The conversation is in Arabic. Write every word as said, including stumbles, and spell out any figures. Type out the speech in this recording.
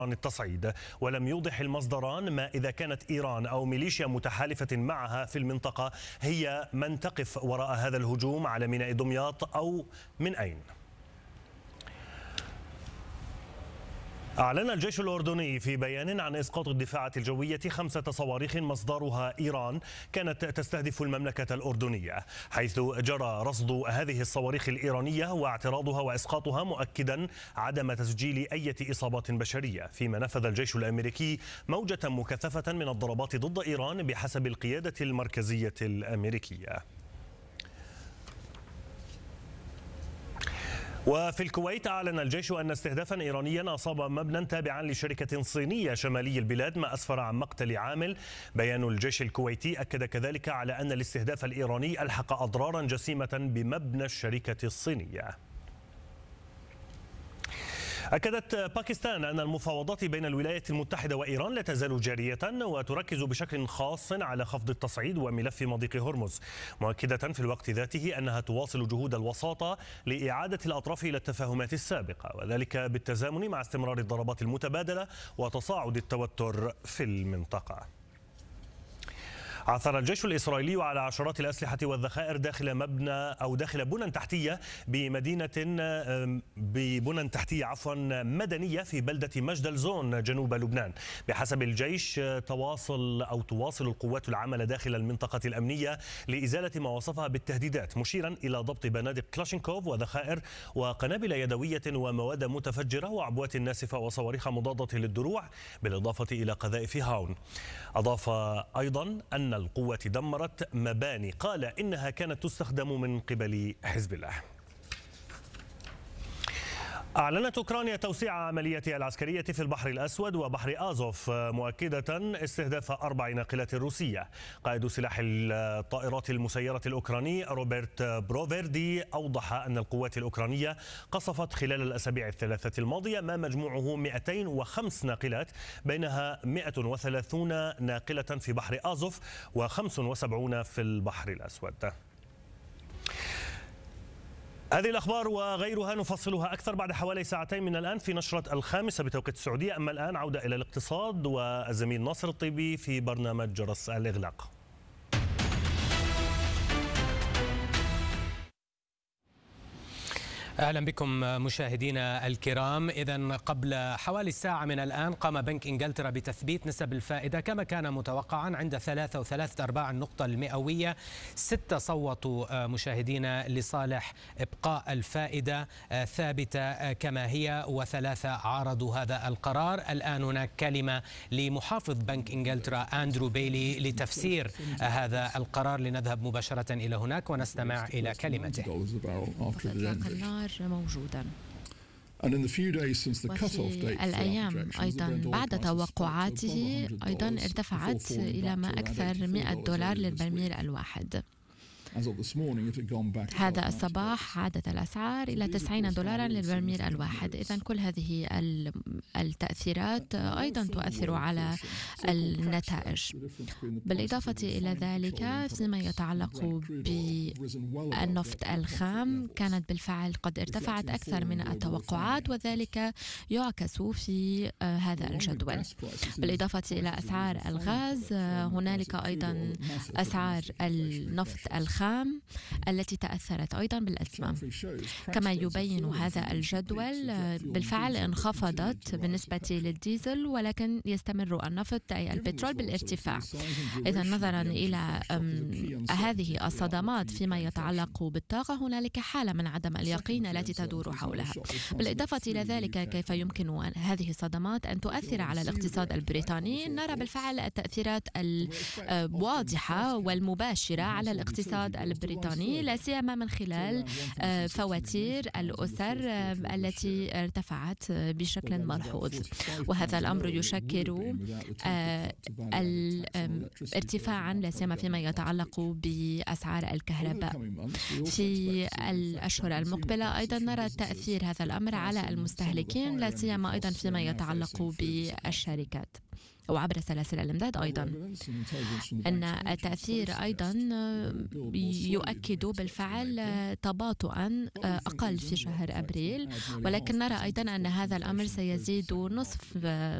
التصعيد، ولم يوضح المصدران ما إذا كانت إيران أو ميليشيا متحالفة معها في المنطقة هي من تقف وراء هذا الهجوم على ميناء دمياط أو من أين. أعلن الجيش الأردني في بيان عن إسقاط الدفاعات الجوية خمسة صواريخ مصدرها إيران كانت تستهدف المملكة الأردنية، حيث جرى رصد هذه الصواريخ الإيرانية واعتراضها وإسقاطها، مؤكدا عدم تسجيل أي إصابات بشرية، فيما نفذ الجيش الأمريكي موجة مكثفة من الضربات ضد إيران بحسب القيادة المركزية الأمريكية. وفي الكويت أعلن الجيش أن استهدافا إيرانيا أصاب مبنى تابعا لشركة صينية شمالي البلاد، ما أسفر عن مقتل عامل. بيان الجيش الكويتي أكد كذلك على أن الاستهداف الإيراني ألحق أضرارا جسيمة بمبنى الشركة الصينية. أكدت باكستان أن المفاوضات بين الولايات المتحدة وإيران لا تزال جارية، وتركز بشكل خاص على خفض التصعيد وملف مضيق هرمز، مؤكدة في الوقت ذاته أنها تواصل جهود الوساطة لإعادة الأطراف إلى التفاهمات السابقة، وذلك بالتزامن مع استمرار الضربات المتبادلة وتصاعد التوتر في المنطقة. عثر الجيش الإسرائيلي على عشرات الأسلحة والذخائر داخل مبنى أو داخل بنى تحتية بمدينة ببنى تحتية عفوا مدنية في بلدة مجدل زون جنوب لبنان. بحسب الجيش تواصل أو تواصل القوات العمل داخل المنطقة الأمنية لإزالة ما وصفها بالتهديدات، مشيرا إلى ضبط بنادق كلاشينكوف وذخائر وقنابل يدوية ومواد متفجرة وعبوات ناسفة وصواريخ مضادة للدروع، بالإضافة إلى قذائف هاون. أضاف أيضا أن القوة دمرت مباني قال إنها كانت تستخدم من قبل حزب الله. أعلنت أوكرانيا توسيع عملياتها العسكرية في البحر الأسود وبحر آزوف، مؤكدة استهداف أربع ناقلات روسية. قائد سلاح الطائرات المسيرة الأوكراني روبرت بروفيردي أوضح أن القوات الأوكرانية قصفت خلال الأسابيع الثلاثة الماضية ما مجموعه مئتين وخمس ناقلات، بينها مئة وثلاثون ناقلة في بحر آزوف وخمس وسبعون في البحر الأسود. هذه الأخبار وغيرها نفصلها أكثر بعد حوالي ساعتين من الآن في نشرة الخامسة بتوقيت السعودية. أما الآن عودة إلى الاقتصاد والزميل ناصر الطيبي في برنامج جرس الإغلاق. أهلا بكم مشاهدينا الكرام. إذن قبل حوالي ساعة من الآن قام بنك إنجلترا بتثبيت نسب الفائدة كما كان متوقعا عند ثلاثة وثلاثة أرباع النقطة المئوية. ستة صوتوا مشاهدينا لصالح إبقاء الفائدة ثابتة كما هي، وثلاثة عارضوا هذا القرار. الآن هناك كلمة لمحافظ بنك إنجلترا أندرو بيلي لتفسير هذا القرار. لنذهب مباشرة إلى هناك ونستمع إلى كلمته. موجودا. وفي الأيام أيضا بعد توقعاته أيضا ارتفعت إلى ما أكثر مئة دولار للبرميل الواحد. هذا الصباح عادت الأسعار إلى تسعين دولارا للبرميل الواحد. إذن كل هذه التأثيرات أيضا تؤثر على النتائج. بالإضافة إلى ذلك فيما يتعلق بالنفط الخام كانت بالفعل قد ارتفعت أكثر من التوقعات، وذلك يعكس في هذا الجدول. بالإضافة إلى أسعار الغاز هنالك أيضا أسعار النفط الخام التي تأثرت أيضا بالأزمة. كما يبين هذا الجدول بالفعل انخفضت بالنسبة للديزل، ولكن يستمر النفط أي البترول بالارتفاع. إذا نظرا إلى هذه الصدمات فيما يتعلق بالطاقة هنالك حالة من عدم اليقين التي تدور حولها. بالإضافة إلى ذلك كيف يمكن هذه الصدمات أن تؤثر على الاقتصاد البريطاني؟ نرى بالفعل التأثيرات الواضحة والمباشرة على الاقتصاد البريطاني، لا سيما من خلال فواتير الأسر التي ارتفعت بشكل ملحوظ، وهذا الأمر يشكل ارتفاعا لا سيما فيما يتعلق بأسعار الكهرباء. في الأشهر المقبلة أيضا نرى تأثير هذا الأمر على المستهلكين، لا سيما أيضا فيما يتعلق بالشركات. وعبر سلاسل الإمداد أيضا. أن التأثير أيضا يؤكد بالفعل تباطؤا أقل في شهر أبريل، ولكن نرى أيضا أن هذا الأمر سيزيد نصف